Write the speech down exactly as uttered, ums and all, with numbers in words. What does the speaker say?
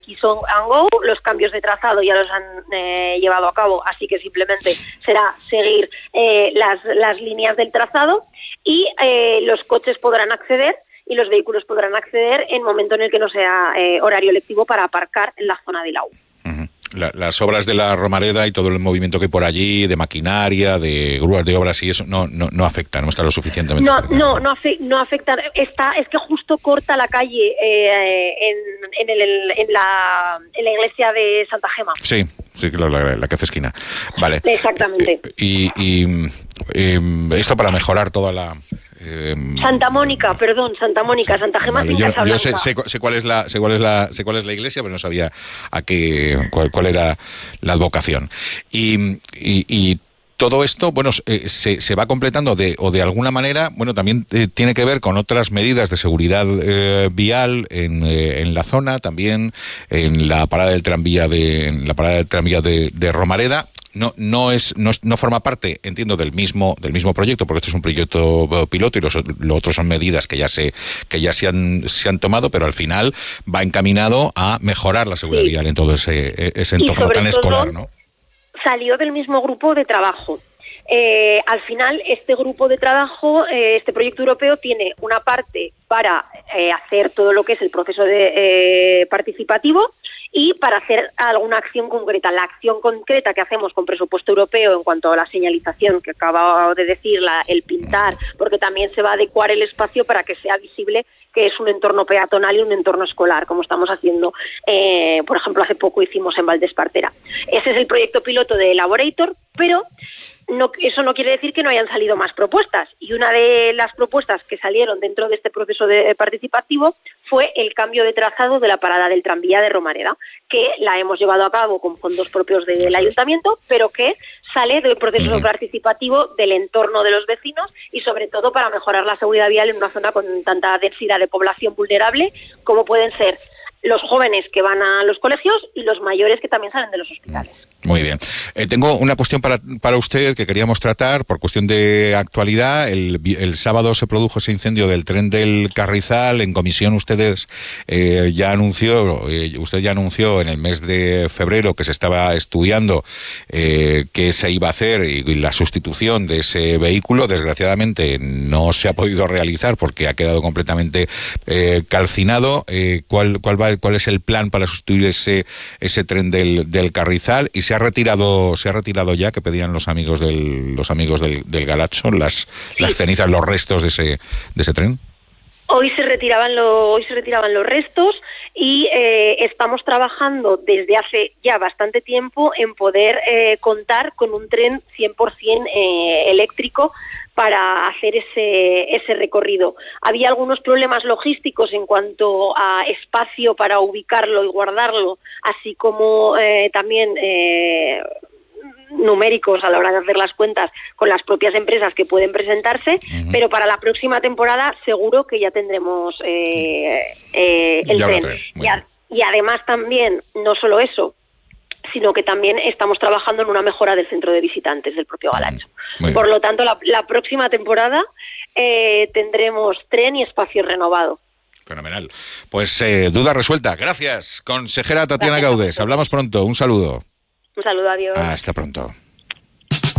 Kiss and Go. Los cambios de trazado ya los han eh, llevado a cabo, así que simplemente será seguir eh, las, las líneas del trazado y eh, los coches podrán acceder y los vehículos podrán acceder en momento en el que no sea eh, horario lectivo para aparcar en la zona de la U. Uh-huh. La, las obras de la Romareda y todo el movimiento que hay por allí, de maquinaria, de grúas de obras y eso, no no no afecta, no está lo suficientemente. No, cerca. no, no, afe, no afecta. Está, es que justo corta la calle eh, en, en, el, en, la, en la iglesia de Santa Gema. Sí, sí, la, la, la que hace esquina. Vale. Exactamente. Y, y, y esto para mejorar toda la... Eh, Santa Mónica, perdón, Santa Mónica, Santa Gema. Vale, yo, yo sé, sé, sé cuál es la sé cuál es la sé cuál es la iglesia, pero no sabía a qué cuál, cuál era la advocación. Y, y, y todo esto, bueno, eh, se, se va completando de o de alguna manera, bueno, también eh, tiene que ver con otras medidas de seguridad eh, vial en, eh, en la zona, también en la parada del tranvía de en la parada del tranvía de, de Romareda. No, no es, no no forma parte, entiendo, del mismo del mismo proyecto, porque esto es un proyecto piloto y los, los otros son medidas que ya se que ya se han se han tomado, pero al final va encaminado a mejorar la seguridad sí. vial en todo ese ese entorno tan escolar, ¿no? Salió del mismo grupo de trabajo. Eh, al final, este grupo de trabajo, eh, este proyecto europeo, tiene una parte para eh, hacer todo lo que es el proceso de eh, participativo y para hacer alguna acción concreta. La acción concreta que hacemos con presupuesto europeo en cuanto a la señalización que acabo de decir, la, el pintar, porque también se va a adecuar el espacio para que sea visible que es un entorno peatonal y un entorno escolar, como estamos haciendo, eh, por ejemplo, hace poco hicimos en Valdespartera. Ese es el proyecto piloto de Elaborator, pero no, eso no quiere decir que no hayan salido más propuestas. Y una de las propuestas que salieron dentro de este proceso de participativo fue el cambio de trazado de la parada del tranvía de Romareda, que la hemos llevado a cabo con fondos propios del ayuntamiento, pero que sale del proceso uh-huh. participativo del entorno de los vecinos y sobre todo para mejorar la seguridad vial en una zona con tanta densidad de población vulnerable como pueden ser los jóvenes que van a los colegios y los mayores que también salen de los hospitales. Muy bien. Eh, tengo una cuestión para, para usted que queríamos tratar por cuestión de actualidad. El, el sábado se produjo ese incendio del tren del Carrizal. En comisión ustedes eh, ya anunció, eh, usted ya anunció en el mes de febrero que se estaba estudiando eh, qué se iba a hacer y, y la sustitución de ese vehículo. Desgraciadamente no se ha podido realizar porque ha quedado completamente eh, calcinado. Eh, ¿cuál, cuál, va, ¿Cuál es el plan para sustituir ese, ese tren del, del Carrizal? Y se ha retirado se ha retirado ya, que pedían los amigos del los amigos del, del Galacho, las las cenizas, los restos de ese de ese tren. Hoy se retiraban lo, hoy se retiraban los restos y eh, estamos trabajando desde hace ya bastante tiempo en poder eh, contar con un tren cien por ciento eh, eléctrico para hacer ese ese recorrido. Había algunos problemas logísticos en cuanto a espacio para ubicarlo y guardarlo, así como eh, también eh, numéricos a la hora de hacer las cuentas con las propias empresas que pueden presentarse, uh-huh. pero para la próxima temporada seguro que ya tendremos eh, eh, el ya tren. Y, a, y además también, no solo eso, sino que también estamos trabajando en una mejora del centro de visitantes del propio Galacho. Por lo tanto, la, la próxima temporada eh, tendremos tren y espacio renovado. Fenomenal. Pues eh, duda resuelta. Gracias, consejera Tatiana Gracias. Gaudes. Hablamos pronto. Un saludo. Un saludo, adiós. Hasta pronto.